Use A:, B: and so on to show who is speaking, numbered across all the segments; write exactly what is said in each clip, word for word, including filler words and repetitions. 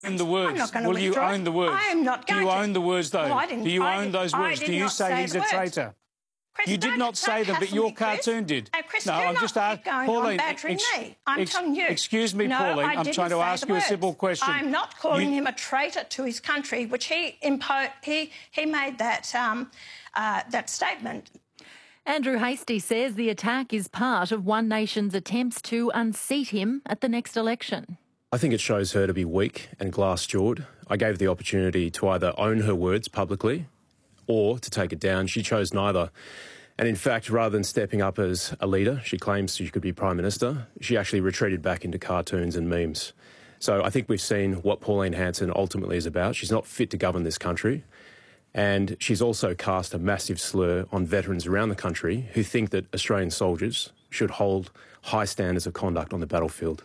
A: Own the words.
B: I'm not going to
A: Will you
B: withdraw.
A: own the words?
B: I am not going
A: Do you
B: to.
A: own the words, though?
B: Well, I didn't,
A: Do you
B: I
A: own
B: did,
A: those
B: I
A: words?
B: did
A: Do you
B: not
A: say,
B: say
A: he's
B: the
A: a
B: words.
A: traitor?
B: Chris,
A: You did
B: don't-
A: not say
B: don't
A: them, but
B: hassle
A: your
B: me, Chris.
A: cartoon did.
B: No, Chris,
A: no,
B: do
A: I'm
B: not
A: just
B: keep
A: asking.
B: going
A: Pauline,
B: on battering
A: ex
B: me. I'm
A: ex
B: telling you.
A: Excuse me,
B: no,
A: Pauline.
B: I
A: I'm
B: didn't
A: trying to
B: say
A: ask
B: the
A: you a
B: words.
A: simple question.
B: I'm not calling
A: you...
B: him a traitor to his country, which he impo he he made that um, uh, that statement.
C: Andrew Hastie says the attack is part of One Nation's attempts to unseat him at the next election.
D: I think it shows her to be weak and glass-jawed. I gave her the opportunity to either own her words publicly or to take it down. She chose neither. And in fact, rather than stepping up as a leader, she claims she could be Prime Minister, she actually retreated back into cartoons and memes. So I think we've seen what Pauline Hanson ultimately is about. She's not fit to govern this country. And she's also cast a massive slur on veterans around the country who think that Australian soldiers should hold high standards of conduct on the battlefield.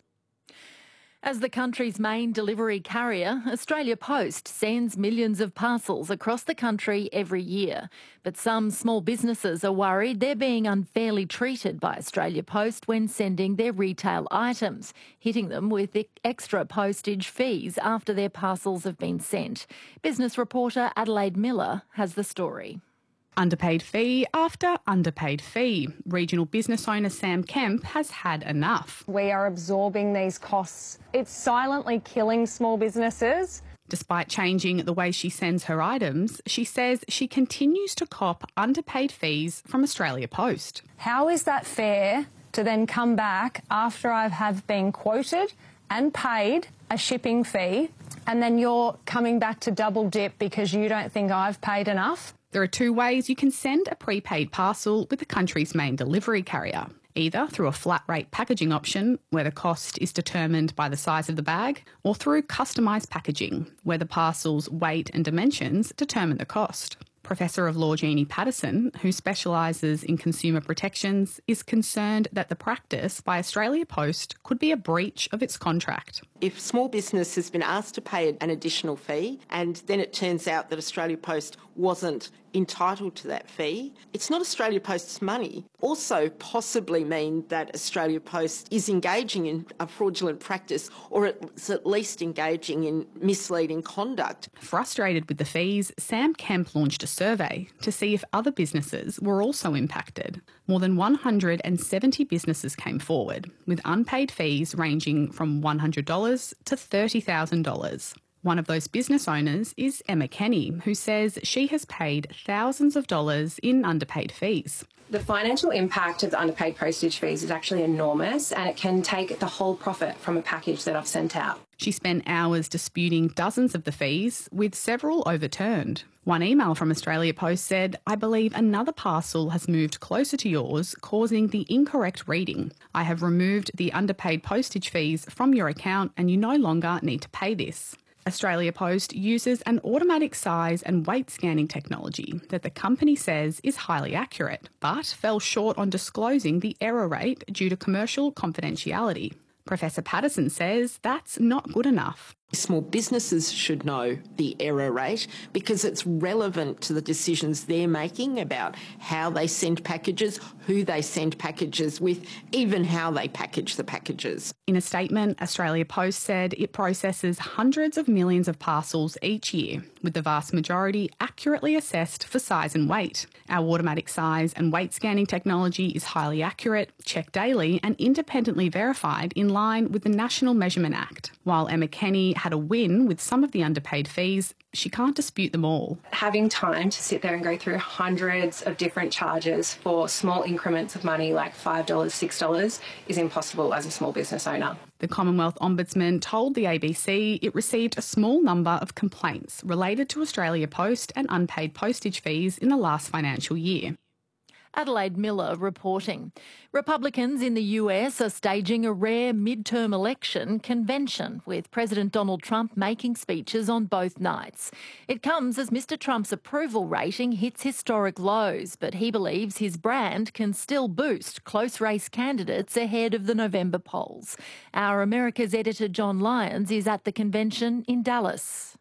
C: As the country's main delivery carrier, Australia Post sends millions of parcels across the country every year. But some small businesses are worried they're being unfairly treated by Australia Post when sending their retail items, hitting them with extra postage fees after their parcels have been sent. Business reporter Adelaide Miller has the story.
E: Underpaid fee after underpaid fee. Regional business owner Sam Kemp has had enough.
F: We are absorbing these costs. It's silently killing small businesses.
E: Despite changing the way she sends her items, she says she continues to cop underpaid fees from Australia Post.
F: How is that fair to then come back after I have been quoted and paid a shipping fee, and then you're coming back to double dip because you don't think I've paid enough?
E: There are two ways you can send a prepaid parcel with the country's main delivery carrier. Either through a flat rate packaging option, where the cost is determined by the size of the bag, or through customised packaging, where the parcel's weight and dimensions determine the cost. Professor of Law Jeannie Patterson, who specialises in consumer protections, is concerned that the practice by Australia Post could be a breach of its contract.
G: If small business has been asked to pay an additional fee and then it turns out that Australia Post wasn't entitled to that fee, it's not Australia Post's money. Also possibly mean that Australia Post is engaging in a fraudulent practice, or it's at least engaging in misleading conduct.
E: Frustrated with the fees, Sam Kemp launched a survey to see if other businesses were also impacted. More than one hundred seventy businesses came forward, with unpaid fees ranging from one hundred dollars to thirty thousand dollars. One of those business owners is Emma Kenny, who says she has paid thousands of dollars in underpaid fees.
H: The financial impact of the underpaid postage fees is actually enormous, and it can take the whole profit from a package that I've sent out.
E: She spent hours disputing dozens of the fees, with several overturned. One email from Australia Post said, "I believe another parcel has moved closer to yours, causing the incorrect reading. I have removed the underpaid postage fees from your account and you no longer need to pay this." Australia Post uses an automatic size and weight scanning technology that the company says is highly accurate, but fell short on disclosing the error rate due to commercial confidentiality. Professor Patterson says that's not good enough.
G: Small businesses should know the error rate because it's relevant to the decisions they're making about how they send packages, who they send packages with, even how they package the packages.
E: In a statement, Australia Post said it processes hundreds of millions of parcels each year, with the vast majority accurately assessed for size and weight. Our automatic size and weight scanning technology is highly accurate, checked daily and independently verified in line with the National Measurement Act. While Emma Kenny had a win with some of the underpaid fees, she can't dispute them all.
H: Having time to sit there and go through hundreds of different charges for small increments of money like five dollars, six dollars is impossible as a small business owner.
E: The Commonwealth Ombudsman told the A B C it received a small number of complaints related to Australia Post and unpaid postage fees in the last financial year.
C: Adelaide Miller reporting. Republicans in the U S are staging a rare midterm election convention, with President Donald Trump making speeches on both nights. It comes as Mister Trump's approval rating hits historic lows, but he believes his brand can still boost close race candidates ahead of the November polls. Our America's editor John Lyons is at the convention in Dallas.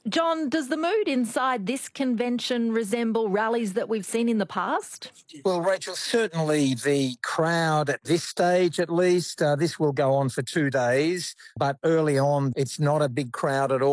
C: John, does the mood inside this convention resemble rallies that we've seen in the past?
A: Well, Rachel, certainly the crowd at this stage at least, uh, this will go on for two days, but early on it's not a big crowd at all.